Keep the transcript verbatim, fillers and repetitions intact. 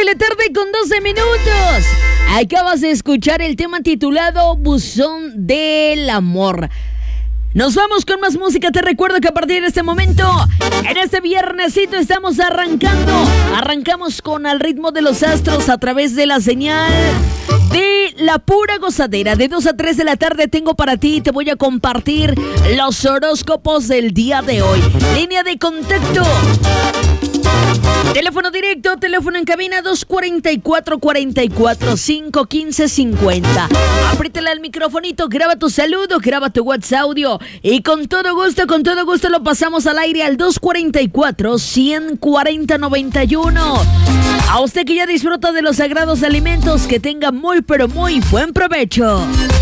de la tarde con doce minutos. Acabas de escuchar el tema titulado Buzón del Amor. Nos vamos con más música. Te recuerdo que a partir de este momento, en este viernesito, estamos arrancando. Arrancamos con Al Ritmo de los Astros a través de la señal de La Pura Gozadera. De dos a tres de la tarde tengo para ti, te voy a compartir los horóscopos del día de hoy. Línea de contacto. Teléfono directo, teléfono en cabina dos cuatro cuatro, cuatro cuatro cinco, uno cinco cinco cero. Apriétale al microfonito, graba tu saludo, graba tu WhatsApp audio y con todo gusto, con todo gusto lo pasamos al aire al dos cuatro cuatro, uno cuatro cero, nueve uno. A usted que ya disfruta de los sagrados alimentos, que tenga muy pero muy buen provecho.